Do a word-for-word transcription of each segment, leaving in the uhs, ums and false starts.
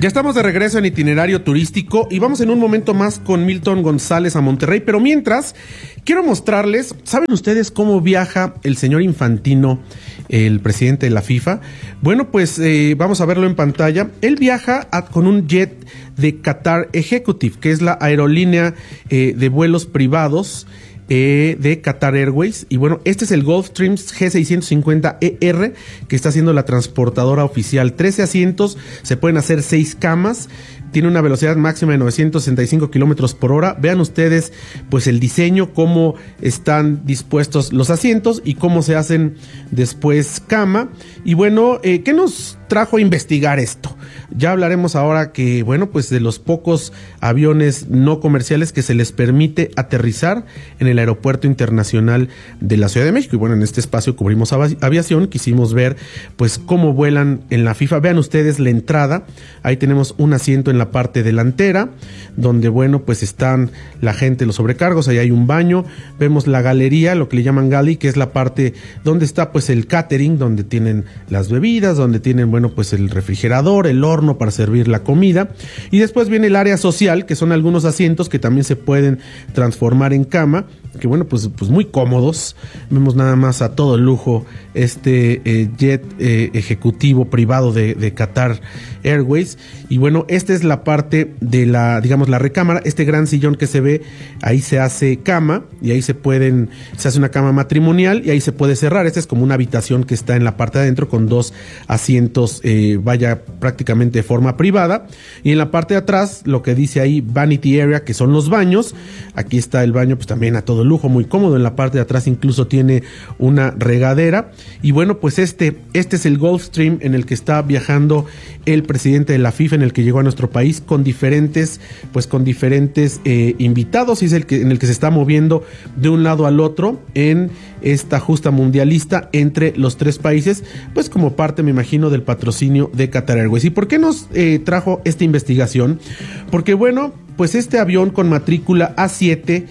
Ya estamos de regreso en Itinerario Turístico y vamos en un momento más con Milton González a Monterrey, pero mientras quiero mostrarles, ¿saben ustedes cómo viaja el señor Infantino, el presidente de la FIFA? Bueno, pues eh, vamos a verlo en pantalla. Él viaja a, con un jet de Qatar Executive, que es la aerolínea eh, de vuelos privados Eh, de Qatar Airways, y bueno, este es el Gulfstream G seiscientos cincuenta E R, que está siendo la transportadora oficial. trece asientos, se pueden hacer seis camas, tiene una velocidad máxima de novecientos sesenta y cinco kilómetros por hora. Vean ustedes, pues el diseño, cómo están dispuestos los asientos y cómo se hacen después cama. Y bueno, eh, ¿qué nos trajo a investigar esto? Ya hablaremos ahora que, bueno, pues de los pocos aviones no comerciales que se les permite aterrizar en el Aeropuerto Internacional de la Ciudad de México. Y bueno, en este espacio cubrimos avi- aviación, quisimos ver pues cómo vuelan en la FIFA. Vean ustedes la entrada, ahí tenemos un asiento en la parte delantera, donde bueno, pues están la gente, los sobrecargos, ahí hay un baño. Vemos la galería, lo que le llaman galley, que es la parte donde está pues el catering, donde tienen las bebidas, donde tienen, bueno, pues el refrigerador, el horno para servir la comida, y después viene el área social, que son algunos asientos que también se pueden transformar en cama, que bueno, pues, pues muy cómodos. Vemos nada más a todo lujo este eh, jet eh, ejecutivo privado de, de Qatar Airways, y bueno, esta es la parte de la, digamos, la recámara. Este gran sillón que se ve, ahí se hace cama, y ahí se pueden, se hace una cama matrimonial, y ahí se puede cerrar. Esta es como una habitación que está en la parte de adentro con dos asientos, eh, vaya, prácticamente de forma privada, y en la parte de atrás, lo que dice ahí, Vanity Area, que son los baños. Aquí está el baño, pues también a todo lujo, muy cómodo. En la parte de atrás incluso tiene una regadera, y bueno, pues este, este es el Gulfstream en el que está viajando el presidente de la FIFA, en el que llegó a nuestro país con diferentes, pues con diferentes eh, invitados, y es el que, en el que se está moviendo de un lado al otro en esta justa mundialista entre los tres países, pues como parte, me imagino, del patrocinio de Qatar Airways. ¿Y por qué nos eh, trajo esta investigación? Porque bueno, pues este avión con matrícula A siete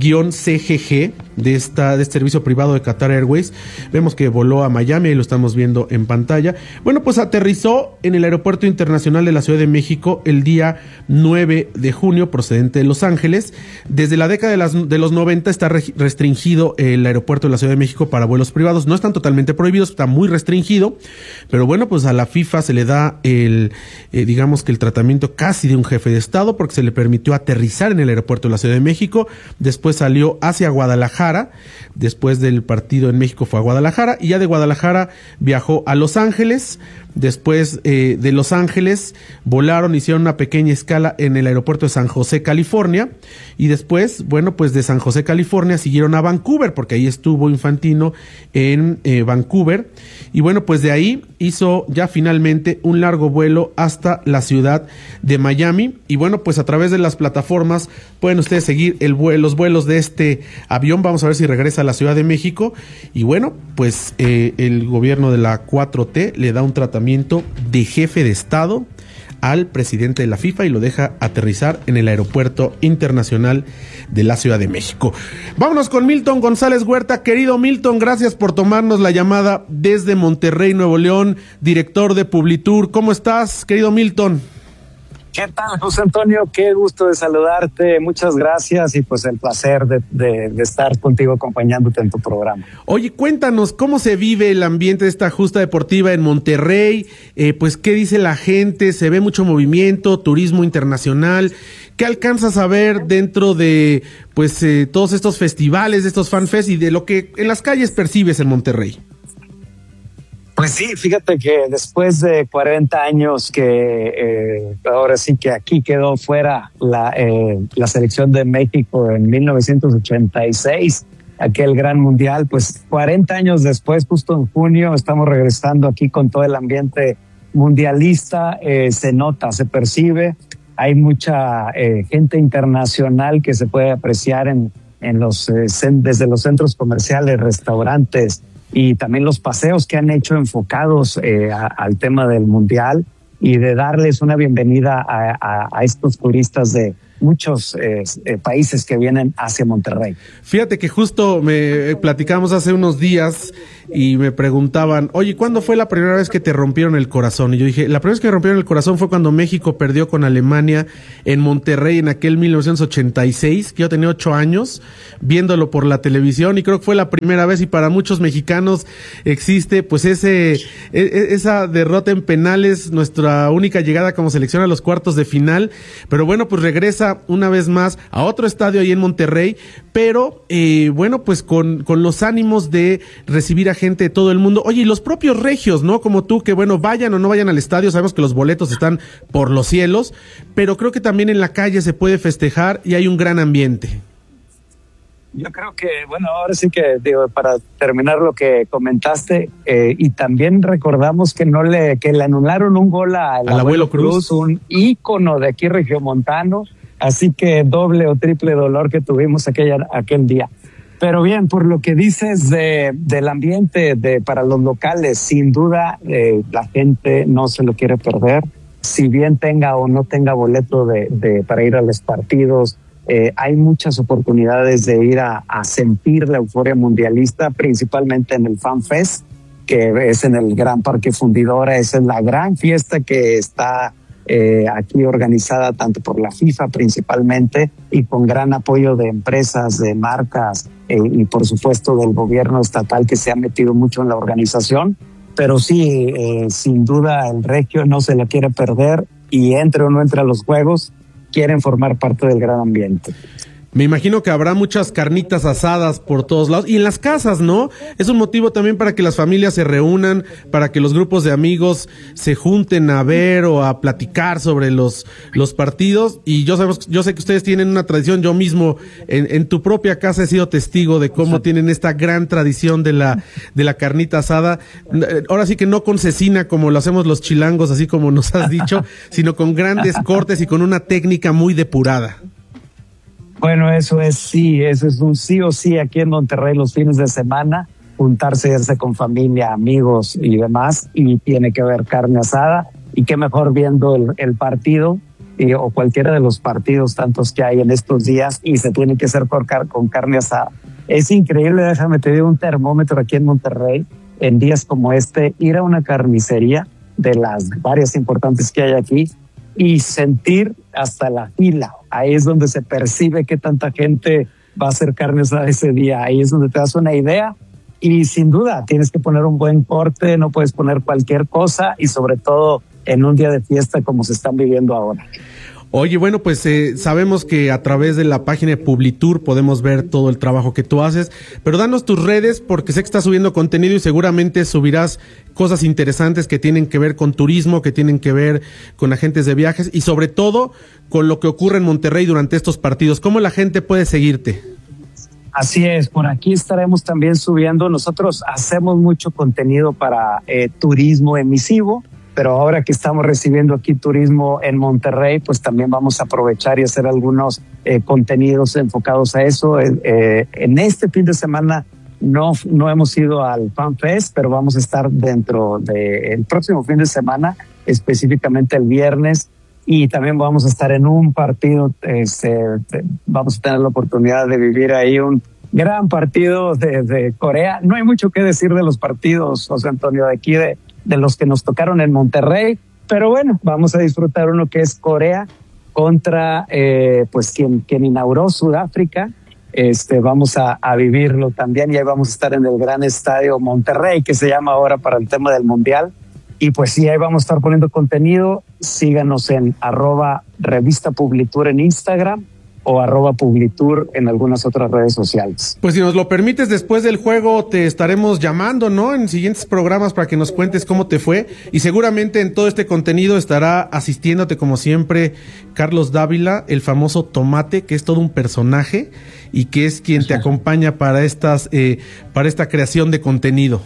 C G G de, esta, de este servicio privado de Qatar Airways, vemos que voló a Miami, y lo estamos viendo en pantalla. Bueno, pues aterrizó en el Aeropuerto Internacional de la Ciudad de México el día nueve de junio, procedente de Los Ángeles. Desde la década de, las, de los noventa está re, restringido el aeropuerto de la Ciudad de México para vuelos privados. No están totalmente prohibidos, está muy restringido, pero bueno, pues a la FIFA se le da el, eh, digamos que el tratamiento casi de un jefe de Estado, porque se le permitió aterrizar en el aeropuerto de la Ciudad de México. Después salió hacia Guadalajara, después del partido en México fue a Guadalajara, y ya de Guadalajara viajó a Los Ángeles. Después eh, de Los Ángeles volaron, hicieron una pequeña escala en el aeropuerto de San José, California, y después, bueno, pues de San José, California siguieron a Vancouver, porque ahí estuvo Infantino en eh, Vancouver, y bueno, pues de ahí hizo ya finalmente un largo vuelo hasta la ciudad de Miami. Y bueno, pues a través de las plataformas pueden ustedes seguir el vuelo, los vuelos de este avión. Vamos a ver si regresa a la Ciudad de México, y bueno, pues eh, el gobierno de la cuatro T le da un tratamiento de jefe de Estado al presidente de la FIFA y lo deja aterrizar en el Aeropuerto Internacional de la Ciudad de México. Vámonos con Milton González Huerta. Querido Milton, gracias por tomarnos la llamada desde Monterrey, Nuevo León, director de Publitour. ¿Cómo estás, querido Milton? ¿Qué tal, José Antonio? Qué gusto de saludarte, muchas gracias, y pues el placer de, de, de estar contigo acompañándote en tu programa. Oye, cuéntanos, ¿cómo se vive el ambiente de esta justa deportiva en Monterrey? Eh, pues, ¿qué dice la gente? ¿Se ve mucho movimiento, turismo internacional? ¿Qué alcanzas a ver dentro de, pues, eh, todos estos festivales, de estos fanfests y de lo que en las calles percibes en Monterrey? Pues sí, fíjate que después de cuarenta años que eh, ahora sí que aquí quedó fuera la, eh, la selección de México en mil novecientos ochenta y seis, aquel gran mundial, pues cuarenta años después, justo en junio, estamos regresando aquí con todo el ambiente mundialista. Eh, se nota, se percibe, hay mucha eh, gente internacional que se puede apreciar en, en los, eh, desde los centros comerciales, restaurantes, y también los paseos que han hecho enfocados eh, a, al tema del mundial, y de darles una bienvenida a, a, a estos turistas de, muchos eh, eh, países que vienen hacia Monterrey. Fíjate que justo me platicamos hace unos días y me preguntaban, oye, ¿cuándo fue la primera vez que te rompieron el corazón? Y yo dije, la primera vez que me rompieron el corazón fue cuando México perdió con Alemania en Monterrey en aquel mil novecientos ochenta y seis, que yo tenía ocho años, viéndolo por la televisión, y creo que fue la primera vez, y para muchos mexicanos existe pues ese e, esa derrota en penales, nuestra única llegada como selección a los cuartos de final. Pero bueno, pues regresa una vez más a otro estadio ahí en Monterrey, pero eh, bueno, pues con, con los ánimos de recibir a gente de todo el mundo. Oye, y los propios regios, ¿no? Como tú, que bueno, vayan o no vayan al estadio, sabemos que los boletos están por los cielos, pero creo que también en la calle se puede festejar y hay un gran ambiente. Yo creo que, bueno, ahora sí que, digo, para terminar lo que comentaste, eh, y también recordamos que no le, que le anularon un gol al, al abuelo Cruz, Cruz, un ícono de aquí regiomontano, así que doble o triple dolor que tuvimos aquella, aquel día. Pero bien, por lo que dices de, del ambiente de, para los locales, sin duda eh, la gente no se lo quiere perder, si bien tenga o no tenga boleto de, de, para ir a los partidos. Eh, hay muchas oportunidades de ir a, a sentir la euforia mundialista, principalmente en el Fan Fest, que es en el Gran Parque Fundidora. Esa es la gran fiesta que está eh, aquí organizada tanto por la FIFA principalmente, y con gran apoyo de empresas, de marcas eh, y por supuesto del gobierno estatal, que se ha metido mucho en la organización. Pero sí, eh, sin duda el regio no se la quiere perder, y entre o no entre a los juegos, quieren formar parte del gran ambiente. Me imagino que habrá muchas carnitas asadas por todos lados y en las casas, ¿no? Es un motivo también para que las familias se reúnan, para que los grupos de amigos se junten a ver o a platicar sobre los los partidos. Y yo sabemos, yo sé que ustedes tienen una tradición. Yo mismo en, en tu propia casa he sido testigo de cómo tienen esta gran tradición de la de la carnita asada. Ahora sí que no con cecina como lo hacemos los chilangos, así como nos has dicho, sino con grandes cortes y con una técnica muy depurada. Bueno, eso es sí, eso es un sí o sí aquí en Monterrey los fines de semana, juntarse, irse con familia, amigos y demás, y tiene que haber carne asada, y qué mejor viendo el, el partido y, o cualquiera de los partidos tantos que hay en estos días, y se tiene que hacer por car- con carne asada. Es increíble, déjame te digo un termómetro aquí en Monterrey, en días como este, ir a una carnicería de las varias importantes que hay aquí y sentir hasta la fila. Ahí es donde se percibe que tanta gente va a hacer carne asada ese día. Ahí es donde te das una idea, y sin duda tienes que poner un buen corte, no puedes poner cualquier cosa, y sobre todo en un día de fiesta como se están viviendo ahora. Oye, bueno, pues eh, sabemos que a través de la página de Publitour podemos ver todo el trabajo que tú haces, pero danos tus redes, porque sé que estás subiendo contenido y seguramente subirás cosas interesantes que tienen que ver con turismo, que tienen que ver con agentes de viajes y sobre todo con lo que ocurre en Monterrey durante estos partidos. ¿Cómo la gente puede seguirte? Así es, por aquí estaremos también subiendo. Nosotros hacemos mucho contenido para eh, turismo emisivo, pero ahora que estamos recibiendo aquí turismo en Monterrey, pues también vamos a aprovechar y hacer algunos eh, contenidos enfocados a eso. Eh, eh, en este fin de semana no, no hemos ido al Fan Fest, pero vamos a estar dentro del próximo fin de semana, específicamente el viernes, y también vamos a estar en un partido, este, vamos a tener la oportunidad de vivir ahí un gran partido de, de Corea. No hay mucho que decir de los partidos, José Antonio, de aquí de de los que nos tocaron en Monterrey, pero bueno, vamos a disfrutar uno que es Corea contra eh, pues quien, quien inauguró Sudáfrica. Este, vamos a, a vivirlo también, y ahí vamos a estar en el gran estadio Monterrey, que se llama ahora para el tema del Mundial. Y pues sí, ahí vamos a estar poniendo contenido. Síganos en arroba revista Publitour en Instagram, o arroba Publitour en algunas otras redes sociales. Pues si nos lo permites, después del juego te estaremos llamando, ¿no? En siguientes programas para que nos cuentes cómo te fue, y seguramente en todo este contenido estará asistiéndote como siempre Carlos Dávila, el famoso Tomate, que es todo un personaje y que es quien te acompaña para estas eh, para esta creación de contenido.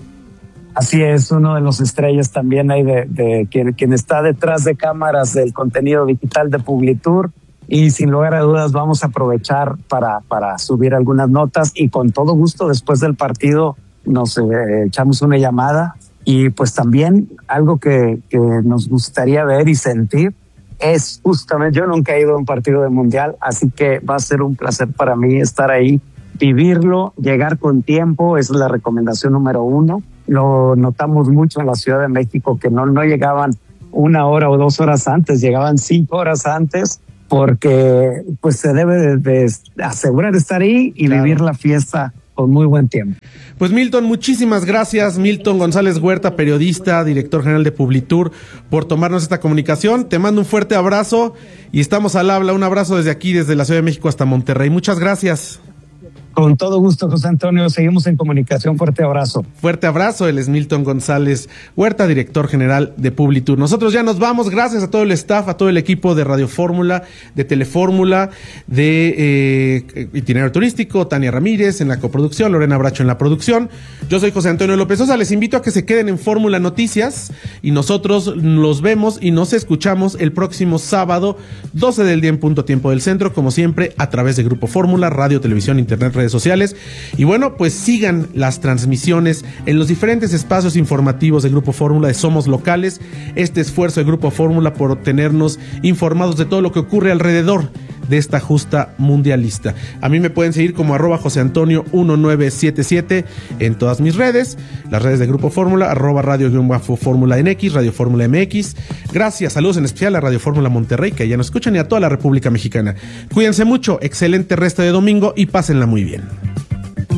Así es, uno de los estrellas también hay de, de quien, quien está detrás de cámaras del contenido digital de Publitour. Y sin lugar a dudas vamos a aprovechar para, para subir algunas notas, y con todo gusto después del partido nos eh, echamos una llamada. Y pues también algo que, que nos gustaría ver y sentir es justamente, yo nunca he ido a un partido de mundial, así que va a ser un placer para mí estar ahí, vivirlo, llegar con tiempo, esa es la recomendación número uno. Lo notamos mucho en la Ciudad de México, que no, no llegaban una hora o dos horas antes, llegaban cinco horas antes, porque pues se debe de, de asegurar de estar ahí y claro, vivir la fiesta con muy buen tiempo. Pues Milton, muchísimas gracias. Milton González Huerta, periodista, director general de Publitour, por tomarnos esta comunicación. Te mando un fuerte abrazo y estamos al habla. Un abrazo desde aquí, desde la Ciudad de México hasta Monterrey. Muchas gracias. Con todo gusto, José Antonio. Seguimos en comunicación. Fuerte abrazo. Fuerte abrazo. Él es Milton González Huerta, director general de Publitour. Nosotros ya nos vamos. Gracias a todo el staff, a todo el equipo de Radio Fórmula, de Telefórmula, de eh, Itinerario Turístico, Tania Ramírez en la coproducción, Lorena Bracho en la producción. Yo soy José Antonio López Sosa. Les invito a que se queden en Fórmula Noticias y nosotros los vemos y nos escuchamos el próximo sábado, doce del día en punto tiempo del centro, como siempre, a través de Grupo Fórmula, radio, televisión, internet, redes sociales. Y bueno, pues sigan las transmisiones en los diferentes espacios informativos de Grupo Fórmula de Somos Locales, este esfuerzo de Grupo Fórmula por tenernos informados de todo lo que ocurre alrededor de esta justa mundialista. A mí me pueden seguir como arroba José Antonio uno nueve siete siete en todas mis redes, las redes de Grupo Fórmula, arroba radio Fórmula N X, Radio Fórmula M X. Gracias, saludos en especial a Radio Fórmula Monterrey, que allá nos escuchan, y a toda la República Mexicana. Cuídense mucho, excelente resto de domingo y pásenla muy bien.